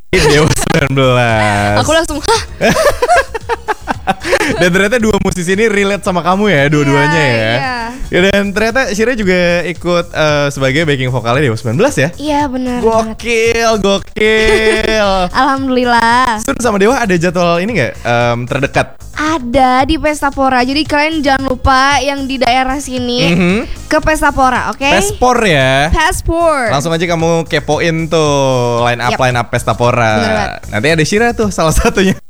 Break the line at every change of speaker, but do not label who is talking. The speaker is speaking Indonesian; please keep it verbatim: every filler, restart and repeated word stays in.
Dewa sembilan belas.
Aku langsung hah.
Dan ternyata dua musisi ini relate sama kamu ya, dua-duanya
Iya,
ya.
iya.
Ya dan ternyata Shira juga ikut uh, sebagai backing vokalnya Dewa sembilan belas ya.
Iya benar banget.
Gokil, gokil.
Alhamdulillah.
Sun sama Dewa ada jadwal ini nggak um, terdekat?
Ada di Pesta Pora. Jadi kalian jangan lupa yang di daerah sini
Mhm.
ke Pesta Pora, oke?
Pespor ya.
Passport.
Langsung aja kamu kepoin tuh line up
Yap.
line up Pesta
Bener
Pora.
banget.
Nanti ada Shira tuh salah satunya.